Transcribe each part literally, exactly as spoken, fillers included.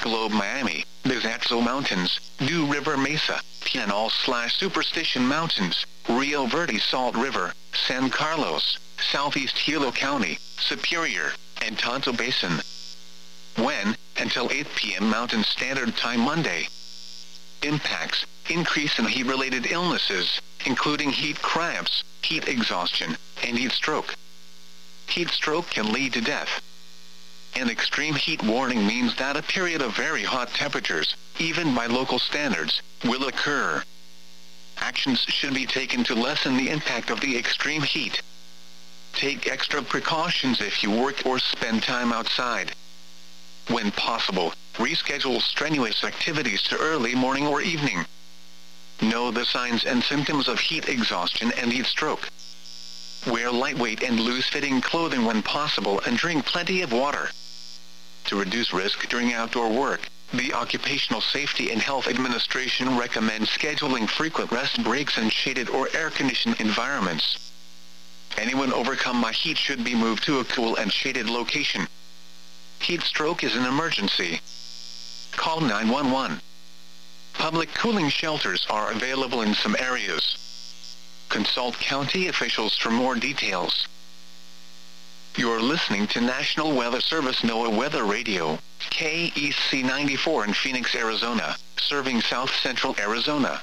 Michelob Miami, Bizaxo Mountains, Dew River Mesa, Pinal slash Superstition Mountains, Rio Verde Salt River, San Carlos, Southeast Hilo County, Superior, and Tonto Basin. When, until eight p m Mountain Standard Time Monday. Impacts: increase in heat-related illnesses, including heat cramps, heat exhaustion, and heat stroke. Heat stroke can lead to death. An extreme heat warning means that a period of very hot temperatures, even by local standards, will occur. Actions should be taken to lessen the impact of the extreme heat. Take extra precautions if you work or spend time outside. When possible, reschedule strenuous activities to early morning or evening. Know the signs and symptoms of heat exhaustion and heat stroke. Wear lightweight and loose-fitting clothing when possible and drink plenty of water. To reduce risk during outdoor work, the Occupational Safety and Health Administration recommends scheduling frequent rest breaks in shaded or air-conditioned environments. Anyone overcome by heat should be moved to a cool and shaded location. Heat stroke is an emergency. Call nine one one. Public cooling shelters are available in some areas. Consult county officials for more details. You're listening to National Weather Service NOAA Weather Radio, K E C ninety-four in Phoenix, Arizona, serving South Central Arizona.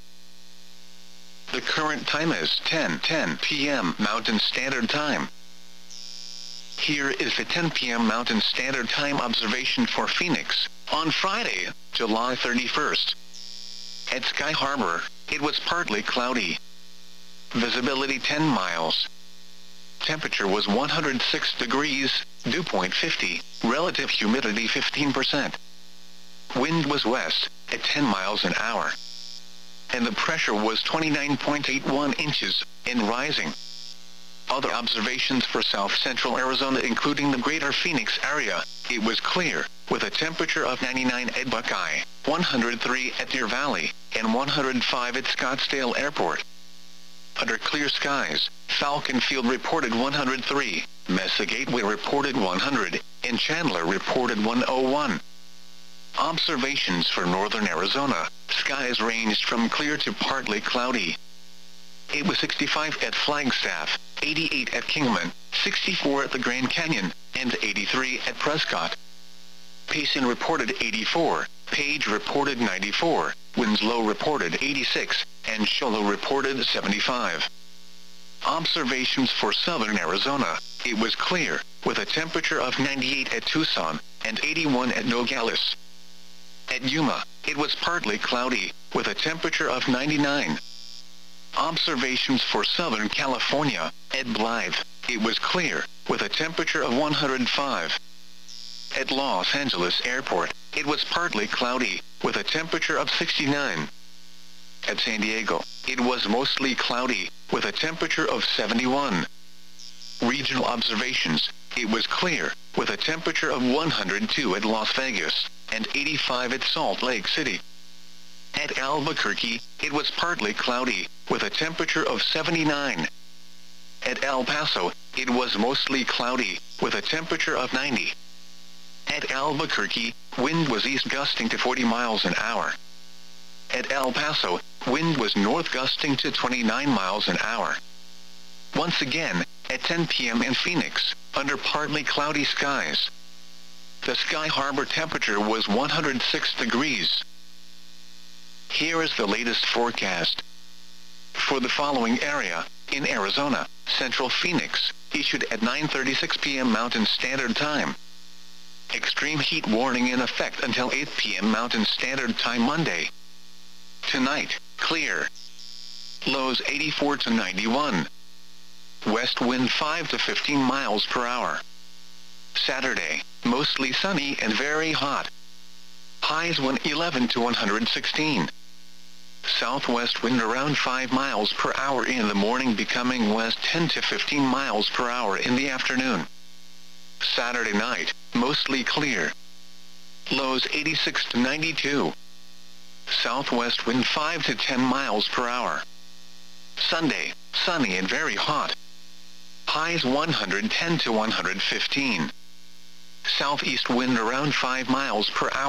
The current time is ten ten p m Mountain Standard Time. Here is the ten p m Mountain Standard Time observation for Phoenix, on Friday, July thirty-first. At Sky Harbor, it was partly cloudy. Visibility ten miles. Temperature was one hundred six degrees, dew point fifty, relative humidity fifteen percent. Wind was west, at ten miles an hour. And the pressure was twenty-nine point eight one inches, and rising. Other observations for South Central Arizona including the greater Phoenix area, it was clear, with a temperature of ninety-nine at Buckeye, one hundred three at Deer Valley, and one hundred five at Scottsdale Airport. Under clear skies, Falcon Field reported one hundred three, Mesa Gateway reported one hundred, and Chandler reported one oh one. Observations for northern Arizona, skies ranged from clear to partly cloudy. It was sixty-five at Flagstaff, eighty-eight at Kingman, sixty-four at the Grand Canyon, and eighty-three at Prescott. Payson reported eighty-four, Page reported ninety-four, Winslow reported eighty-six, and Show Low reported seventy-five. Observations for southern Arizona, it was clear, with a temperature of ninety-eight at Tucson, and eighty-one at Nogales. At Yuma, it was partly cloudy, with a temperature of ninety-nine. Observations for Southern California, at Blythe, it was clear, with a temperature of one hundred five. At Los Angeles Airport, it was partly cloudy, with a temperature of sixty-nine. At San Diego, it was mostly cloudy, with a temperature of seventy-one. Regional observations, it was clear, with a temperature of one hundred two at Las Vegas, and eighty-five at Salt Lake City. At Albuquerque, it was partly cloudy, with a temperature of seventy-nine. At El Paso, it was mostly cloudy, with a temperature of ninety. At Albuquerque, wind was east gusting to forty miles an hour. At El Paso, wind was north gusting to twenty-nine miles an hour. Once again, at ten p m in Phoenix, under partly cloudy skies. The Sky Harbor temperature was one hundred six degrees. Here is the latest forecast. For the following area, in Arizona, Central Phoenix, issued at nine thirty-six p m Mountain Standard Time. Extreme heat warning in effect until eight p m Mountain Standard Time Monday. Tonight, clear. Lows eighty-four to ninety-one. West wind five to fifteen miles per hour. Saturday, mostly sunny and very hot. Highs one hundred eleven to one hundred sixteen. Southwest wind around five miles per hour in the morning, becoming west ten to fifteen miles per hour in the afternoon. Saturday night, mostly clear. Lows eighty-six to ninety-two. Southwest wind five to ten miles per hour. Sunday, sunny and very hot. Highs one hundred ten to one hundred fifteen. Southeast wind around five miles per hour.